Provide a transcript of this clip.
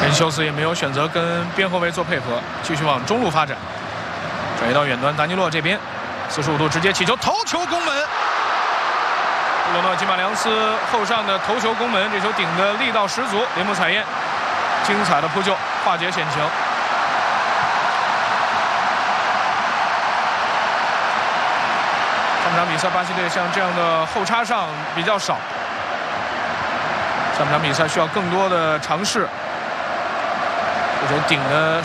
任修斯也没有选择跟边后卫做配合，继续往中路发展，转移到远端达尼洛这边，45度直接起球，头球攻门。布鲁诺·吉马良斯后上的头球攻门，这球顶的力道十足，铃木彩燕精彩的扑救，化解险情。上半场比赛，巴西队像这样的后插上比较少，下半场比赛需要更多的尝试。这球顶的